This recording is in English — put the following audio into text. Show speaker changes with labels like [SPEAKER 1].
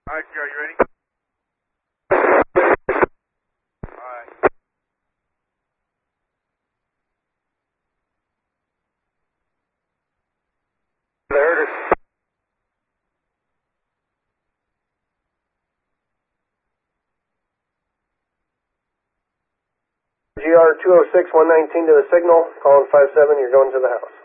[SPEAKER 1] Alright, Joe, you ready? Alright.
[SPEAKER 2] There it is. GR 206 119 to the signal, calling 57, you're going to the house.